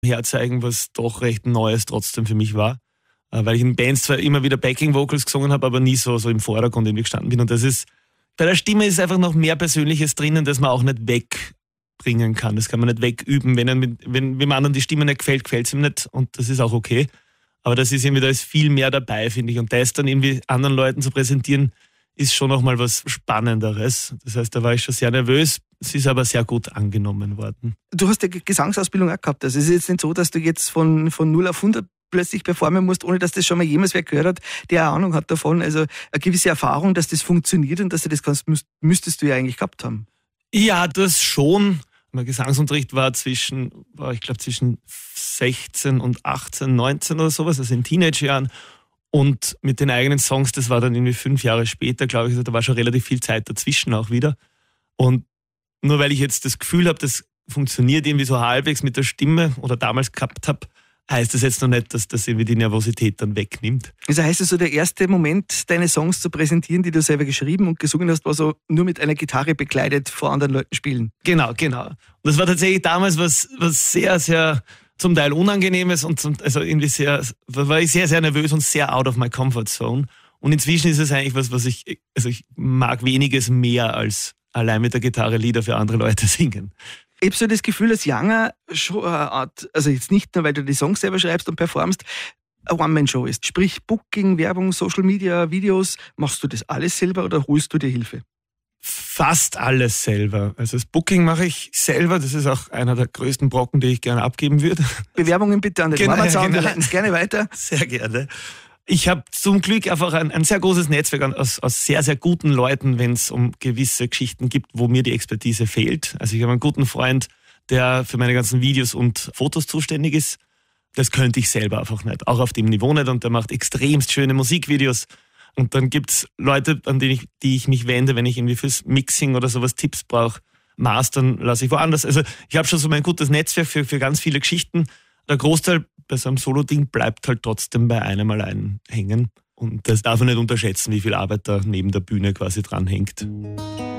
herzeigen, was doch recht Neues trotzdem für mich war. Weil ich in Bands zwar immer wieder Backing-Vocals gesungen habe, aber nie so im Vordergrund irgendwie gestanden bin. Und das ist, bei der Stimme ist einfach noch mehr Persönliches drinnen, das man auch nicht wegbringen kann. Das kann man nicht wegüben. Wenn dem anderen die Stimme nicht gefällt, gefällt es ihm nicht. Und das ist auch okay. Aber das ist irgendwie, da ist viel mehr dabei, finde ich. Und das dann irgendwie anderen Leuten zu präsentieren, ist schon nochmal was Spannenderes. Das heißt, da war ich schon sehr nervös. Es ist aber sehr gut angenommen worden. Du hast ja Gesangsausbildung auch gehabt. Also es ist jetzt nicht so, dass du jetzt von 0 auf 100 plötzlich performen musst, ohne dass das schon mal jemals wer gehört hat, der eine Ahnung hat davon. Also eine gewisse Erfahrung, dass das funktioniert und dass du das kannst, müsstest du ja eigentlich gehabt haben. Ja, das schon. Mein Gesangsunterricht war zwischen 16 und 18, 19 oder sowas, also in Teenagerjahren. Und mit den eigenen Songs, das war dann irgendwie 5 Jahre später, glaube ich, also da war schon relativ viel Zeit dazwischen auch wieder. Und nur weil ich jetzt das Gefühl habe, das funktioniert irgendwie so halbwegs mit der Stimme oder damals gehabt habe, heißt das jetzt noch nicht, dass das irgendwie die Nervosität dann wegnimmt. Also heißt es so, der erste Moment, deine Songs zu präsentieren, die du selber geschrieben und gesungen hast, war so nur mit einer Gitarre bekleidet vor anderen Leuten spielen? Genau. Und das war tatsächlich damals was sehr, sehr zum Teil Unangenehmes und also irgendwie war ich sehr, sehr nervös und sehr out of my comfort zone. Und inzwischen ist es eigentlich was ich mag weniges mehr als allein mit der Gitarre Lieder für andere Leute singen. Ich habe so das Gefühl, dass Younger schon eine Art, also jetzt nicht nur, weil du die Songs selber schreibst und performst, eine One-Man-Show ist. Sprich Booking, Werbung, Social Media, Videos. Machst du das alles selber oder holst du dir Hilfe? Fast alles selber. Also das Booking mache ich selber. Das ist auch einer der größten Brocken, die ich gerne abgeben würde. Bewerbungen bitte an den Mama-Zaun, wir leiten es gerne weiter. Sehr gerne. Ich habe zum Glück einfach ein sehr großes Netzwerk aus sehr, sehr guten Leuten, wenn es um gewisse Geschichten gibt, wo mir die Expertise fehlt. Also ich habe einen guten Freund, der für meine ganzen Videos und Fotos zuständig ist. Das könnte ich selber einfach nicht, auch auf dem Niveau nicht. Und der macht extremst schöne Musikvideos. Und dann gibt's Leute, an die ich mich wende, wenn ich irgendwie fürs Mixing oder sowas Tipps brauche. Mastern lasse ich woanders. Also ich habe schon so mein gutes Netzwerk für ganz viele Geschichten. Der Großteil bei so einem Solo-Ding bleibt halt trotzdem bei einem allein hängen. Und das darf man nicht unterschätzen, wie viel Arbeit da neben der Bühne quasi dran hängt.